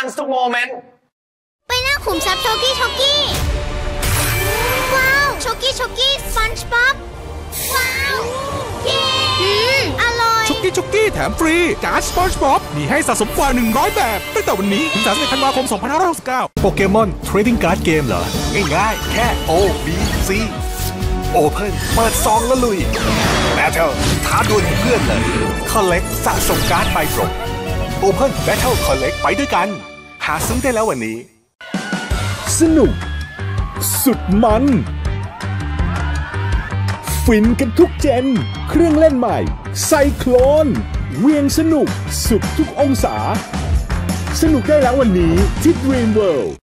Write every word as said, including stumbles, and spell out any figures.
มันทุกโมเมนต์ไปหน้าขุมทรัพย์โชกี้โชกี้ว้าวโชกี้โชกี้สปันช์บ๊อบว้าวเย้อร่อยชุกกี้ชุกกี้แถมฟรีการ์ดสปอนจ์บ๊อบมีให้สะสมกว่าหนึ่งร้อยแบบตั้งแต่วันนี้ถึงสามสิบเอ็ดธันวาคมสองพันห้าร้อยหกสิบเก้าโปเกมอนเทรดดิ้งการ์ดเกมเหรอง่ายๆแค่ O B C Open เปิดซองแล้วลุย Battle ท้าดวลกับเพื่อนเลย Collect สะสมการ์ดใบตรง Open Battle Collect ไปด้วยกันหาซื้อได้แล้ววันนี้สนุกสุดมันฟินกันทุกเจนเครื่องเล่นใหม่ไซโคลนเวียงสนุกสุดทุกองศาสนุกได้แล้ววันนี้ที่ Dream World